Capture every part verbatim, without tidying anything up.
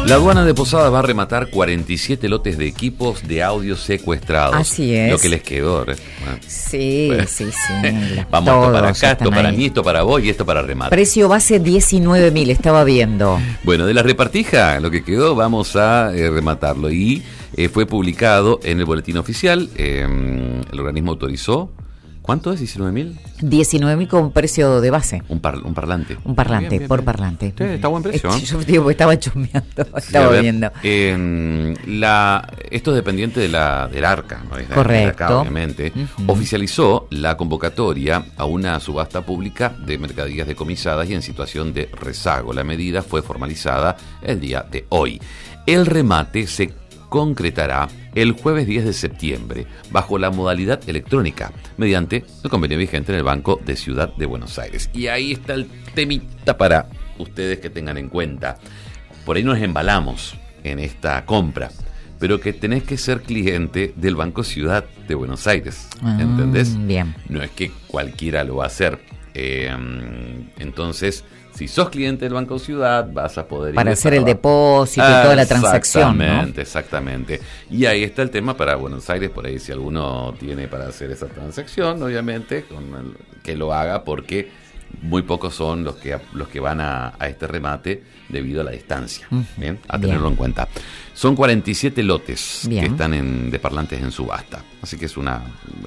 La aduana de Posadas va a rematar cuarenta y siete lotes de equipos de audio secuestrados. Así es. Lo que les quedó. Bueno, sí, bueno. sí, sí. Vamos, esto para acá, esto para ahí. mí, esto para vos y esto para remate. Precio base diecinueve mil, estaba viendo. Bueno, de la repartija, lo que quedó, vamos a eh, rematarlo. Y eh, fue publicado en el boletín oficial. Eh, el organismo autorizó. ¿Cuánto es? ¿diecinueve mil? diecinueve mil con precio de base. Un, par, un parlante. Un parlante, bien, bien, por bien. parlante. Sí, está buen precio. ¿eh? Yo digo, estaba chusmeando, estaba ver, viendo. Eh, la, esto es dependiente de la, del ARCA, ¿no? Es Correcto. ARCA, obviamente. Uh-huh. Oficializó la convocatoria a una subasta pública de mercaderías decomisadas y en situación de rezago. La medida fue formalizada el día de hoy. El remate se concretará el jueves diez de septiembre bajo la modalidad electrónica mediante el convenio vigente en el Banco de Ciudad de Buenos Aires. Y ahí está el temita para ustedes que tengan en cuenta. Por ahí nos embalamos en esta compra, pero que tenés que ser cliente del Banco Ciudad de Buenos Aires, ¿entendés? Mm, bien. No es que cualquiera lo va a hacer. Eh, entonces, si sos cliente del Banco Ciudad, vas a poder... Para ir hacer para el depósito y toda la transacción, ¿no? Exactamente, exactamente. Y ahí está el tema para Buenos Aires, por ahí si alguno tiene para hacer esa transacción, obviamente, con el, que lo haga, porque muy pocos son los que los que van a, a este remate debido a la distancia. Uh-huh. Bien, a tenerlo Bien. en cuenta. Son cuarenta y siete lotes Bien. que están en, de parlantes en subasta. Así que es una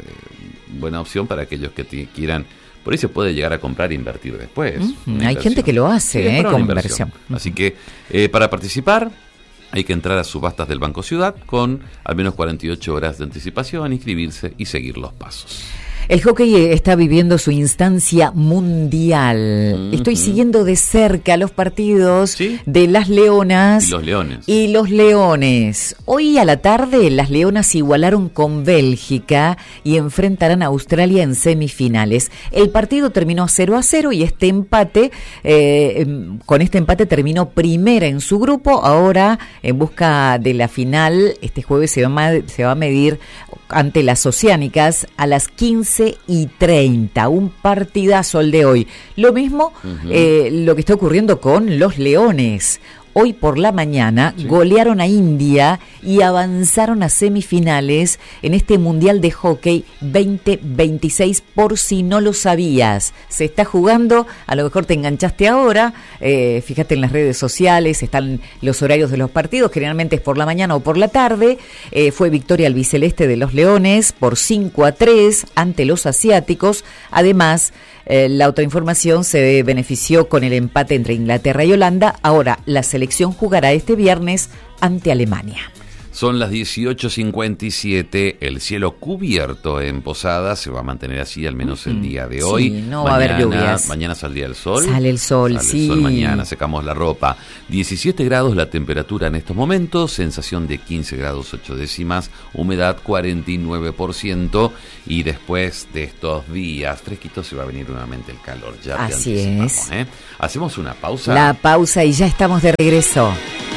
eh, buena opción para aquellos que te, quieran... Por ahí se puede llegar a comprar e invertir después. Uh-huh. Hay gente que lo hace, sí, eh, con inversión. Uh-huh. Así que eh, para participar hay que entrar a subastas del Banco Ciudad con al menos cuarenta y ocho horas de anticipación, inscribirse y seguir los pasos. El hockey está viviendo su instancia mundial. Uh-huh. Estoy siguiendo de cerca los partidos ¿Sí? de las Leonas y los Leones. Y los Leones. Hoy a la tarde las Leonas igualaron con Bélgica y enfrentarán a Australia en semifinales. El partido terminó cero a cero y este empate, eh, con este empate terminó primera en su grupo. Ahora en busca de la final, este jueves se va a, se va a medir ante las Oceánicas a las quince y treinta, un partidazo el de hoy. Lo mismo uh-huh. eh, lo que está ocurriendo con los Leones. Hoy por la mañana sí. golearon a India y avanzaron a semifinales en este Mundial de Hockey veinte veintiséis, por si no lo sabías. Se está jugando, a lo mejor te enganchaste ahora, eh, fíjate en las redes sociales, están los horarios de los partidos, generalmente es por la mañana o por la tarde. Eh, fue victoria albiceleste de los Leones por cinco a tres ante los asiáticos. Además, eh, la otra información se benefició con el empate entre Inglaterra y Holanda. Ahora, la selección jugará este viernes ante Alemania. Son las dieciocho cincuenta y siete, el cielo cubierto en Posadas, se va a mantener así al menos el día de hoy. Sí, no mañana, va a haber lluvias. Mañana saldría el sol. Sale el sol, Sale sí. el sol mañana, secamos la ropa. diecisiete grados la temperatura en estos momentos, sensación de quince grados ocho décimas, humedad cuarenta y nueve por ciento y después de estos días fresquitos se va a venir nuevamente el calor. Ya así te es. ¿eh? Hacemos una pausa. La pausa y ya estamos de regreso.